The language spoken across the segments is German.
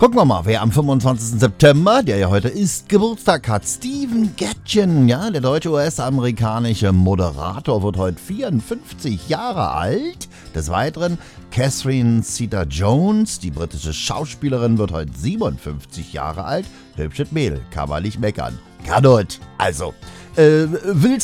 Gucken wir mal, wer am 25. September, der ja heute ist, Geburtstag hat. Stephen Gätjen, ja, der deutsche US-amerikanische Moderator, wird heute 54 Jahre alt. Des Weiteren Catherine Zeta-Jones, die britische Schauspielerin, wird heute 57 Jahre alt. Hübsches Mädel, kann man nicht meckern. Kann heute. Also, Will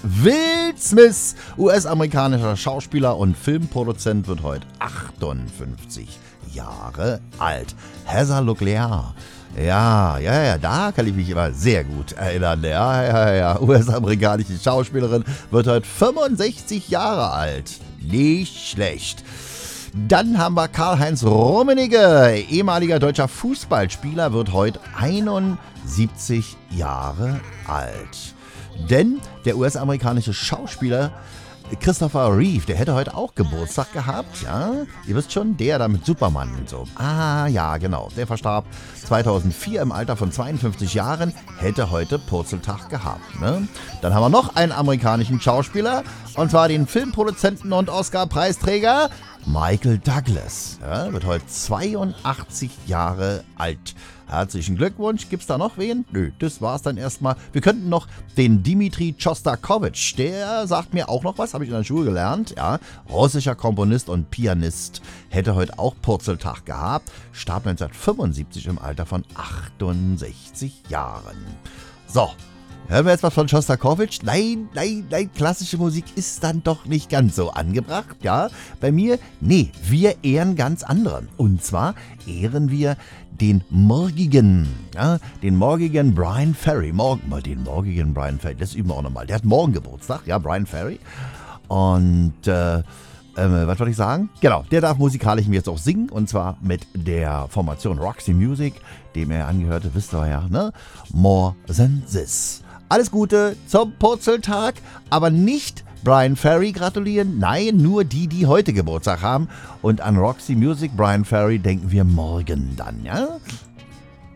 Smith, US-amerikanischer Schauspieler und Filmproduzent, wird heute 58 Jahre alt. Heather Locklear. Ja, da kann ich mich immer sehr gut erinnern. Ja, US-amerikanische Schauspielerin, wird heute 65 Jahre alt. Nicht schlecht. Dann haben wir Karl-Heinz Rummenigge, ehemaliger deutscher Fußballspieler, wird heute 71 Jahre alt. Denn der US-amerikanische Schauspieler Christopher Reeve, der hätte heute auch Geburtstag gehabt, ja. Ihr wisst schon, der da mit Superman und so. Ah, ja, genau. Der verstarb 2004 im Alter von 52 Jahren, hätte heute Purzeltag gehabt, ne? Dann haben wir noch einen amerikanischen Schauspieler, und zwar den Filmproduzenten und Oscar-Preisträger Michael Douglas. Ja, wird heute 82 Jahre alt. Herzlichen Glückwunsch. Gibt's da noch wen? Nö, das war's dann erstmal. Wir könnten noch den Dmitri Schostakowitsch, der sagt mir auch noch was, habe ich in der Schule gelernt. Ja, russischer Komponist und Pianist. Hätte heute auch Purzeltag gehabt. Starb 1975 im Alter von 68 Jahren. So. Hören wir jetzt was von Schostakowitsch? Nein, klassische Musik ist dann doch nicht ganz so angebracht, ja? Bei mir, nee, wir ehren ganz andere. Und zwar ehren wir den morgigen Bryan Ferry. Das üben wir auch nochmal. Der hat morgen Geburtstag, ja, Bryan Ferry. Und, was wollte ich sagen? Genau, der darf musikalisch mir jetzt auch singen, und zwar mit der Formation Roxy Music, dem er angehörte, wisst ihr ja, ne? More Than This. Alles Gute zum Purzeltag, aber nicht Bryan Ferry gratulieren, nein, nur die heute Geburtstag haben. Und an Roxy Music, Bryan Ferry, denken wir morgen dann, ja?